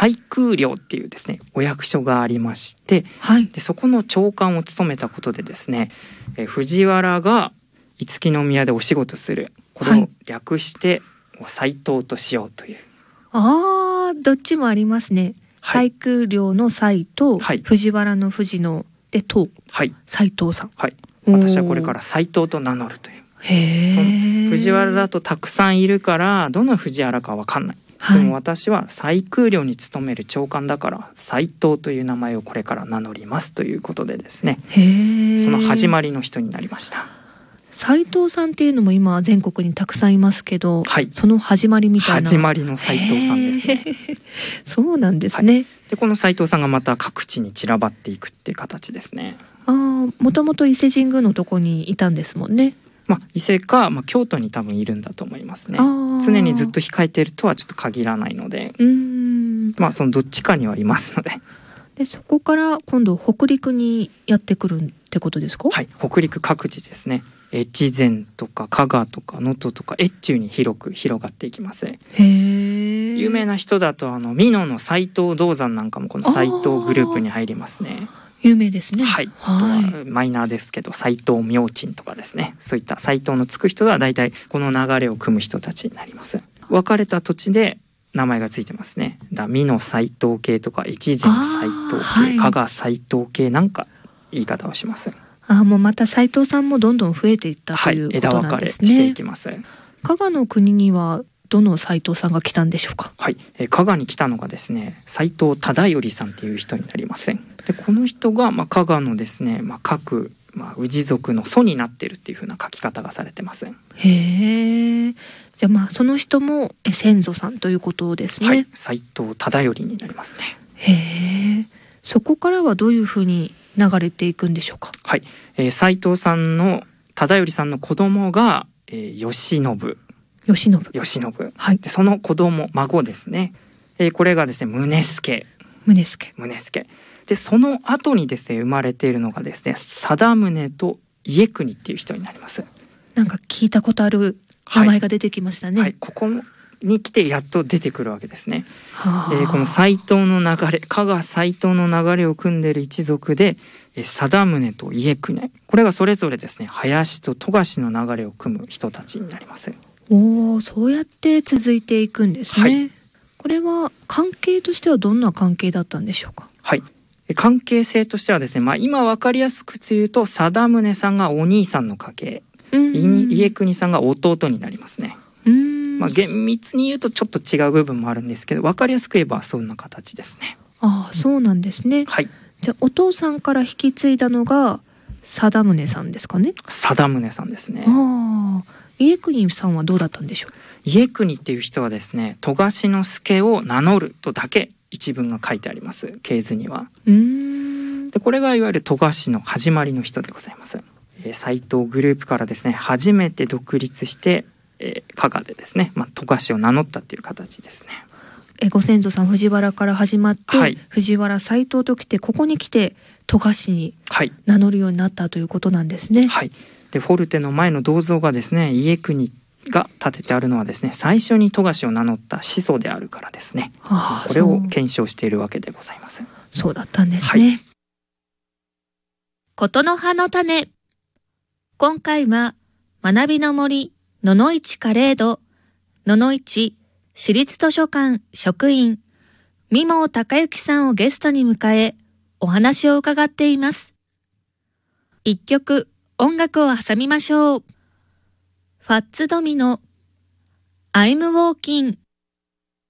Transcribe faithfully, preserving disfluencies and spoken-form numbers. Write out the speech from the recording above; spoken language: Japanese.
西空領っていうですねお役所がありまして、 はい、 でそこの長官を務めたことでですね、え藤原が五木宮でお仕事する、これを略して斎藤としようという、 はい、あーどっちもありますね。 はい、 西空領の西と、はい、藤原の藤のでと、はい、斎藤さん、 はい、私はこれから斎藤と名乗るという。へー、藤原だとたくさんいるからどの藤原か分かんない、はい、でも私は西空領に勤める長官だから斎藤という名前をこれから名乗りますということでですね、へー、その始まりの人になりました。 斎藤さんっていうのも今全国にたくさんいますけど、はい、その始まりみたいな始まりの斎藤さんですね。 そうなんですね、はい、 でこの斎藤さんがまた各地に散らばっていくっていう形ですね。 ああ、もともと伊勢神宮のとこにいたんですもんね。 まあ、伊勢か、まあ、京都に多分いるんだと思いますね。常にずっと控えているとはちょっと限らないので、うーん、まあそのどっちかにはいますので。 でそこから今度北陸にやってくるってことですか？ はい、北陸各地ですね。越前とか加賀とか能登とか越中に広く広がっていきます。へー、有名な人だとあの美濃の斎藤道山なんかもこの斎藤グループに入りますね。 有名ですね。 はい、あとはマイナーですけど斎藤明珍とかですね、そういった斎藤のつく人はだいたいこの流れを組む人たちになります。分かれた土地で名前がついてますね。だ美濃斎藤系とか越前斎藤系、はい、加賀斎藤系なんか言い方をします。 あ、もうまた斎藤さんもどんどん増えていったということなんですね。はい、枝分かれしていきます。 加賀の国にはどの斎藤さんが来たんでしょうか？ はい、え加賀に来たのがですね斎藤忠頼さんっていう人になります。でこの人が、まあ、加賀のですね、まあ、各、まあ、氏族の祖になっているっていう風な書き方がされてます。 へえ。じゃあまあその人も先祖さんということですね。 はい、斎藤忠頼になりますね。 へえ。そこからはどういう風に流れていくんでしょうか？はい、 えー、斎藤さんの忠頼さんの子供が、えー、慶喜慶喜慶喜、 はい、 でその子供孫ですね、えー、これがですね宗助宗助宗助でその後にですね生まれているのがですね貞宗と家国っていう人になります。 なんか聞いたことある名前が出てきましたね。 はいはい、ここに来てやっと出てくるわけですね。えー、この斎藤の流れ、加賀斎藤の流れを組んでいる一族で、えー、貞宗と家国、これがそれぞれですね林と富樫の流れを組む人たちになります。 おー、そうやって続いていくんですね。はい、これは関係としてはどんな関係だったんでしょうか？ はい、関係性としてはですね、まあ、今分かりやすく言うと貞宗さんがお兄さんの家系、家国さんが弟になりますね。うーん、まあ、厳密に言うとちょっと違う部分もあるんですけど分かりやすく言えばそんな形ですね。 ああ、そうなんですね。はい、じゃあお父さんから引き継いだのが貞宗さんですかね？ 貞宗さんですね。 ああ、家国さんはどうだったんでしょう？ 家国っていう人はですね富樫之助を名乗るとだけ一文が書いてあります、系図には。うーん、でこれがいわゆる富樫の始まりの人でございます。斎藤グループからですね初めて独立して、えー、加賀でですね、まあ、富樫を名乗ったっていう形ですね。 えご先祖さん藤原から始まって、はい、藤原斎藤ときてここに来て富樫に名乗るようになったということなんですね。 はい、でフォルテの前の銅像がですね家国が建ててあるのはですね最初に富樫を名乗った始祖であるからですね、はあ、これを検証しているわけでございます。 そうだったんですね。はい、ことの葉の種。今回は学びの森野々市カレード野々市市立図書館職員三毛孝之さんをゲストに迎えお話を伺っています。一曲音楽を挟みましょう。ファッツドミの I'm Walking。